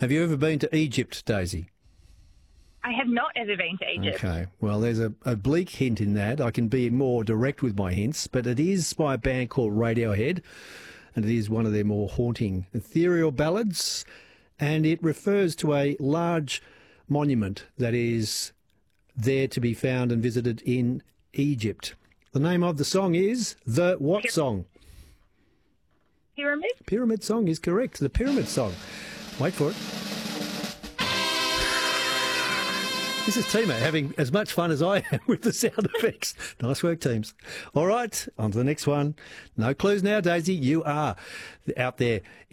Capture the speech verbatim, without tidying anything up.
Have you ever been to Egypt, Daisy? I have not ever been to Egypt. Okay, well, there's a oblique hint in that. I can be more direct with my hints, but it is by a band called Radiohead, and it is one of their more haunting ethereal ballads, and it refers to a large monument that is there to be found and visited in Egypt. The name of the song is the what song? Pyramid? Pyramid Song is correct. The Pyramid Song. Wait for it. This is Tima having as much fun as I am with the sound effects. Nice work, teams. All right, on to the next one. No clues now, Daisy. You are out there